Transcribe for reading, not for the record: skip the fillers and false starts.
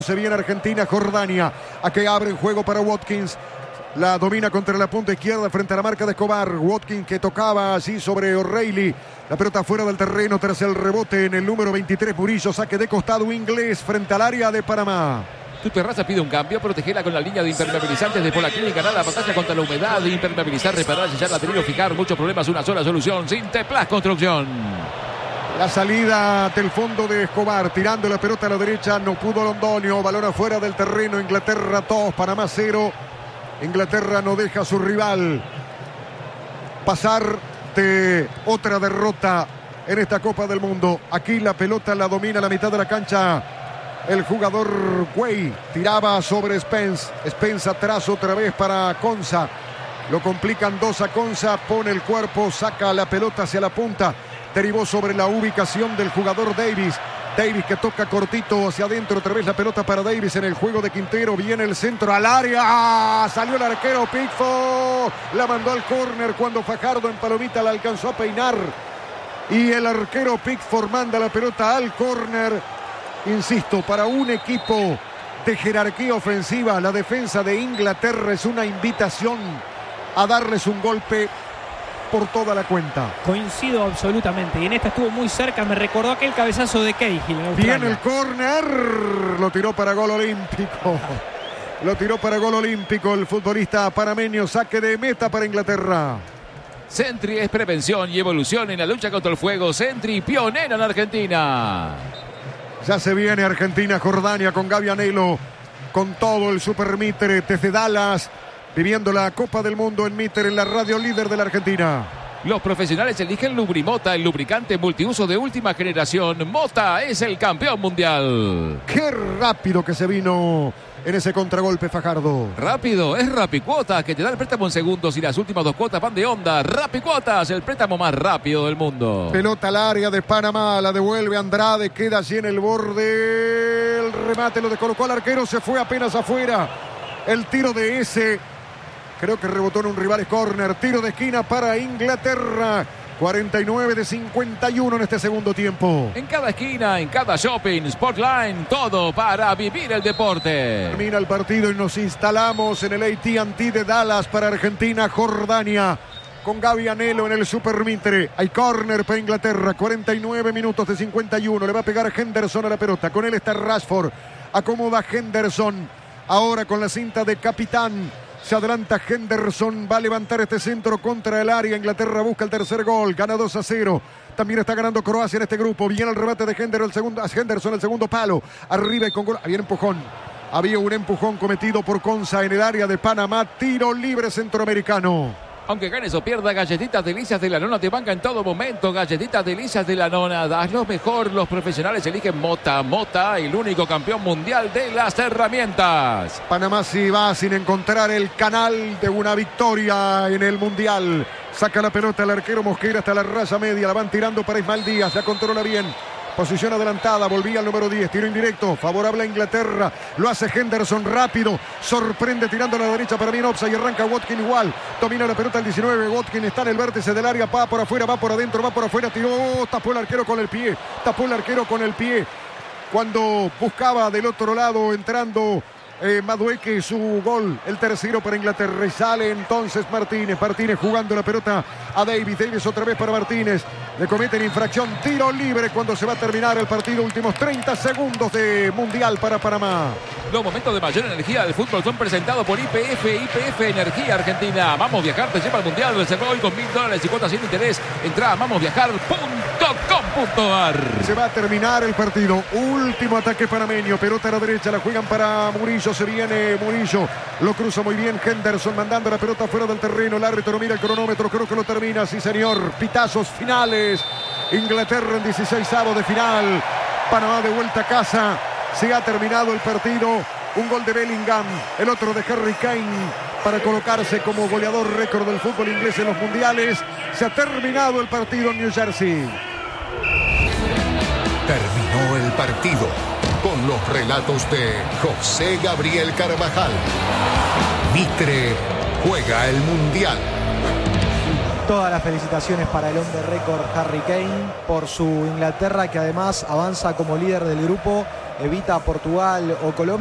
Se viene Argentina, Jordania, a que abre el juego para Watkins. La domina contra la punta izquierda frente a la marca de Escobar. Watkins que tocaba así sobre O'Reilly. La pelota fuera del terreno tras el rebote en el número 23, Murillo. Saque de costado inglés frente al área de Panamá. Tu Terraza pide un cambio, protegerla con la línea de impermeabilizantes de Polaclinic, ganar la batalla contra la humedad, impermeabilizar, reparar, sellar, lateral, fijar, muchos problemas, una sola solución, Sinteplas Construcción. La salida del fondo de Escobar, tirando la pelota a la derecha, no pudo Londoño, balón afuera del terreno, Inglaterra 2, Panamá 0. Inglaterra no deja a su rival pasar de otra derrota en esta Copa del Mundo. Aquí la pelota la domina la mitad de la cancha. El jugador Güey tiraba sobre Spence. Spence atrás otra vez para Konsa. Lo complican dos a Konsa, pone el cuerpo, saca la pelota hacia la punta. Derivó sobre la ubicación del jugador Davis. Davis que toca cortito hacia adentro. Otra vez la pelota para Davis en el juego de Quintero. Viene el centro al área. ¡Ah! Salió el arquero Pickford. La mandó al córner cuando Fajardo en palomita la alcanzó a peinar. Y el arquero Pickford manda la pelota al córner. Insisto, para un equipo de jerarquía ofensiva, la defensa de Inglaterra es una invitación a darles un golpe por toda la cuenta. Coincido absolutamente. Y en esta estuvo muy cerca. Me recordó aquel cabezazo de Cahill en Australia. Viene el córner. Lo tiró para gol olímpico. Lo tiró para gol olímpico el futbolista panameño. Saque de meta para Inglaterra. Sentry es prevención y evolución en la lucha contra el fuego. Sentry, pionero en Argentina. Ya se viene Argentina, Jordania con Gaby Anhelo. Con todo el Super Mitre desde Dallas. Viviendo la Copa del Mundo en Mitre, en la radio líder de la Argentina. Los profesionales eligen Lubrimota, el lubricante multiuso de última generación. Mota es el campeón mundial. Qué rápido que se vino en ese contragolpe Fajardo. Rápido, es Rapicuotas que te da el préstamo en segundos y las últimas dos cuotas van de onda. Rapicuotas, el préstamo más rápido del mundo. Pelota al área de Panamá, la devuelve Andrade, queda así en el borde. El remate lo descolocó al arquero, se fue apenas afuera. El tiro de ese... Creo que rebotó en un rival, es córner. Tiro de esquina para Inglaterra. 49 de 51 en este segundo tiempo. En cada esquina, en cada shopping, Sportline, todo para vivir el deporte. Termina el partido y nos instalamos en el AT&T de Dallas para Argentina, Jordania. Con Gaby Anhelo en el Super Mitre. Hay córner para Inglaterra. 49 minutos de 51. Le va a pegar Henderson a la pelota. Con él está Rashford. Acomoda Henderson. Ahora con la cinta de capitán. Se adelanta Henderson, va a levantar este centro contra el área. Inglaterra busca el tercer gol, gana 2-0. También está ganando Croacia en este grupo. Viene el remate de Henderson, el segundo palo. Arriba y con gol. Había empujón. Había un empujón cometido por Konsa en el área de Panamá. Tiro libre centroamericano. Aunque ganes o pierdas, Galletitas Delicias de la Nona te banca en todo momento. Galletitas Delicias de la Nona, das lo mejor. Los profesionales eligen Mota. Mota, el único campeón mundial de las herramientas. Panamá sí va sin encontrar el canal de una victoria en el mundial. Saca la pelota el arquero Mosquera hasta la raya media. La van tirando para Ismael Díaz. La controla bien. Posición adelantada, volvía al número 10, tiro indirecto, favorable a Inglaterra, lo hace Henderson rápido, sorprende tirando a la derecha para Minopsa y arranca Watkins igual, domina la pelota el 19, Watkins está en el vértice del área, va por afuera, va por adentro, va por afuera, tiró, tapó el arquero con el pie, cuando buscaba del otro lado entrando Madueque su gol, el tercero para Inglaterra y sale entonces Martínez jugando la pelota a Davis otra vez para Martínez, le cometen infracción, tiro libre cuando se va a terminar el partido, últimos 30 segundos de Mundial para Panamá. Los momentos de mayor energía del fútbol son presentados por YPF Energía Argentina. Vamos Viajar te lleva al Mundial, reserva hoy con $1,000 y cuotas sin interés. Entra a vamosviajar.com.ar. Se va a terminar el partido, último ataque panameño, pelota a la derecha, la juegan para Murillo, se viene Murillo, lo cruza muy bien Henderson, mandando la pelota fuera del terreno, el árbitro mira el cronómetro, creo que lo termina, sí señor, pitazos finales, Inglaterra en 16avos de final, Panamá de vuelta a casa, se ha terminado el partido, un gol de Bellingham, el otro de Harry Kane, para colocarse como goleador récord del fútbol inglés en los mundiales, se ha terminado el partido en New Jersey. Terminó el partido con los relatos de José Gabriel Carvajal. Mitre juega el Mundial. Todas las felicitaciones para el hombre récord Harry Kane por su Inglaterra, que además avanza como líder del grupo evita a Portugal o Colombia.